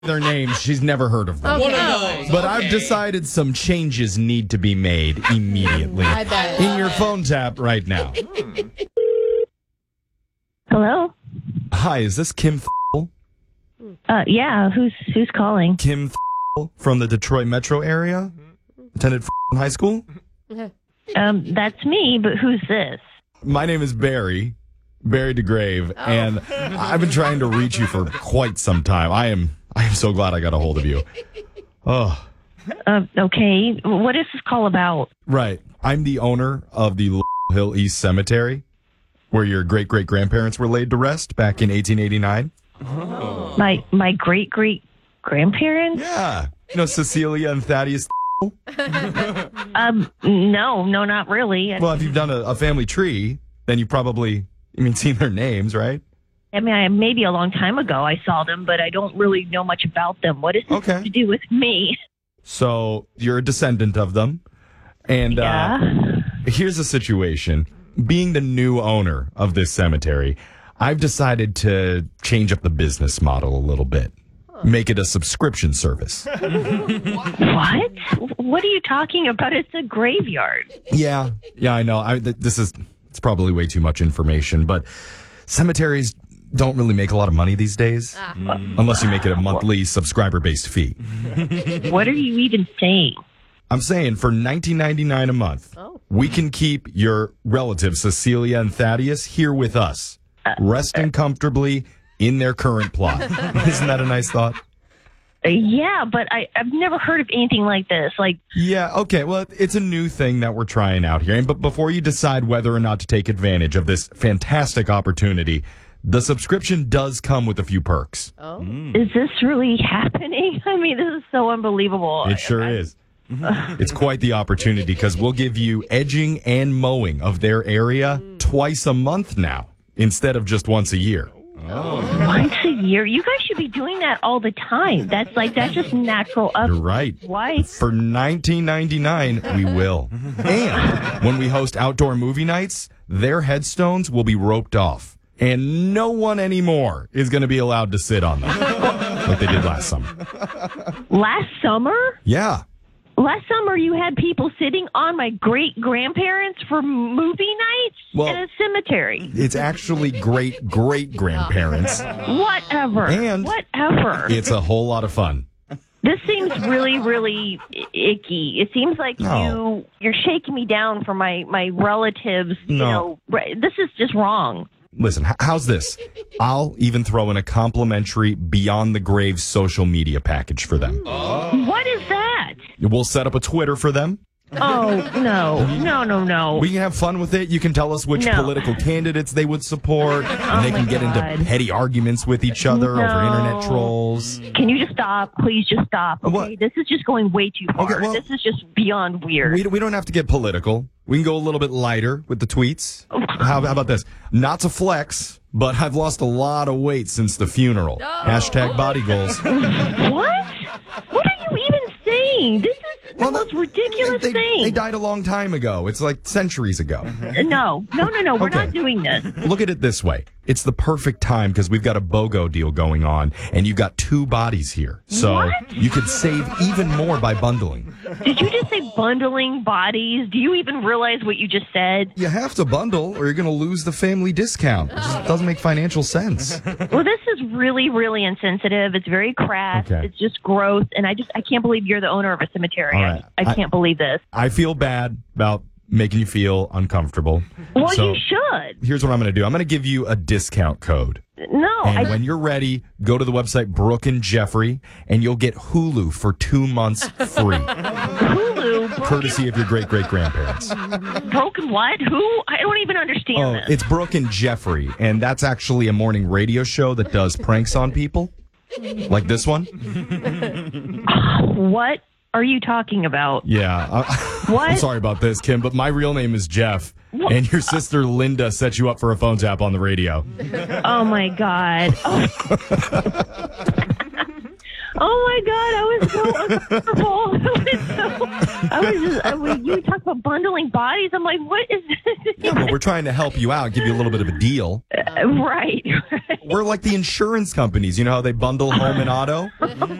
their names. She's never heard of them. One of those. But I've decided some changes need to be made immediately. I bet. In your phone tap right now. Hello? Hi, is this Kim Yeah, who's calling? Kim from the Detroit metro area? Attended high school? That's me, but who's this? My name is Barry DeGrave, and I've been trying to reach you for quite some time. I am so glad I got a hold of you. Oh, Okay, what is this call about? right. I'm the owner of the Hill East Cemetery, where your great-great-grandparents were laid to rest back in 1889. My great-great-grandparents? Yeah. You know, Cecilia and Thaddeus. No, not really. Well, if you've done a family tree, then you've probably, seen their names, right? Maybe a long time ago I saw them, but I don't really know much about them. What does this have to do with me? So you're a descendant of them. And here's the situation. Being the new owner of this cemetery, I've decided to change up the business model a little bit. Make it a subscription service. What? What are you talking about? It's a graveyard. Yeah, I know. It's probably way too much information, but cemeteries don't really make a lot of money these days, unless you make it a monthly subscriber-based fee. What are you even saying? I'm saying for $19.99 a month, we can keep your relatives, Cecilia and Thaddeus, here with us, resting comfortably in their current plot. Isn't that a nice thought? Yeah, but I've never heard of anything like this. Yeah, okay. Well, it's a new thing that we're trying out here. But before you decide whether or not to take advantage of this fantastic opportunity, the subscription does come with a few perks. Oh. Is this really happening? This is so unbelievable. It sure is. It's quite the opportunity because we'll give you edging and mowing of their area twice a month now instead of just once a year. Once a year? You guys should be doing that all the time. That's just natural. You're right. Why? For $19.99, we will. And when we host outdoor movie nights, their headstones will be roped off. And no one anymore is going to be allowed to sit on them like they did last summer. Last summer? Yeah. Last summer you had people sitting on my great-grandparents for movie nights in a cemetery. It's actually great-great-grandparents. Whatever. And whatever. It's a whole lot of fun. This seems really, really icky. It seems like you're shaking me down for my relatives. No. This is just wrong. Listen, how's this? I'll even throw in a complimentary Beyond the Grave social media package for them. What is that? We'll set up a Twitter for them. Oh, no. We can have fun with it. You can tell us which political candidates they would support. And they can get into petty arguments with each other over internet trolls. Can you just stop? Please just stop. Okay, What? This is just going way too far. Okay, well, this is just beyond weird. We don't have to get political. We can go a little bit lighter with the tweets. How about this? Not to flex, but I've lost a lot of weight since the funeral. Hashtag body goals. What? What are you even saying? This is the most ridiculous thing. They died a long time ago. It's like centuries ago. No. We're Okay. not doing this. Look at it this way. It's the perfect time because we've got a BOGO deal going on, and you've got 2 bodies here. So What? you could save even more by bundling. Did you just say bundling bodies? Do you even realize what you just said? You have to bundle or you're going to lose the family discount. It just doesn't make financial sense. Well, this is really, really insensitive. It's very crass. Okay. It's just gross. And I can't believe you're the owner of a cemetery. All right. I can't believe this. I feel bad about making you feel uncomfortable. Well, So you should. here's what I'm going to do. I'm going to give you a discount code. No. And when you're ready, go to the website Brooke and Jeffrey, and you'll get Hulu for 2 months free. Hulu. Courtesy of your great-great-grandparents. Broken what? Who? I don't even understand this. It's Brooke and Jeffrey, and that's actually a morning radio show that does pranks on people. Like this one. What are you talking about? Yeah. What? I'm sorry about this, Kim, but my real name is Jeff, and your sister Linda set you up for a phone tap on the radio. Oh, my God. Oh my God, I was so uncomfortable. You talk about bundling bodies. I'm like, what is this? Yeah, but we're trying to help you out, give you a little bit of a deal. Right. We're like the insurance companies. You know how they bundle home and auto?